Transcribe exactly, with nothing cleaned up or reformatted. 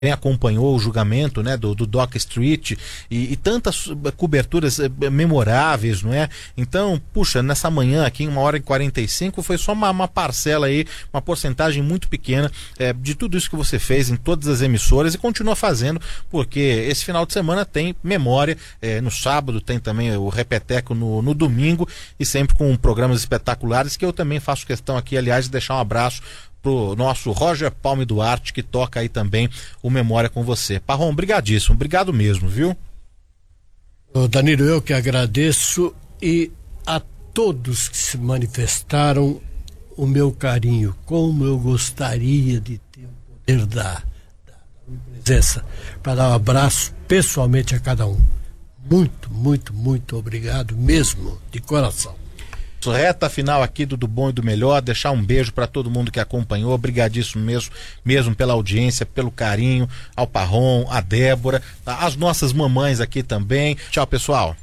acompanhou o julgamento, né, do, do Dock Street e, e tantas coberturas memoráveis, não é? Então, puxa, nessa manhã aqui, em uma hora e quarenta e cinco, foi só uma, uma parcela aí, uma porcentagem muito pequena é, de tudo isso que você fez em todas as emissoras e continua fazendo, porque esse final de semana tem memória, é, no sábado tem também o Repeteco no, no domingo e sempre com programas espetaculares que eu também faço questão aqui, aliás, de deixar um abraço pro nosso Roger Palme Duarte, que toca aí também o Memória com você. Parrom, brigadíssimo, obrigado mesmo, viu? Ô, Danilo, eu que agradeço e a todos que se manifestaram o meu carinho, como eu gostaria de ter o poder da, da presença para dar um abraço pessoalmente a cada um. Muito, muito, muito obrigado mesmo, de coração. Reta final aqui do, do Bom e do Melhor, deixar um beijo para todo mundo que acompanhou, obrigadíssimo mesmo, mesmo pela audiência, pelo carinho, ao Parrom, a Débora, tá? As nossas mamães aqui também. Tchau, pessoal.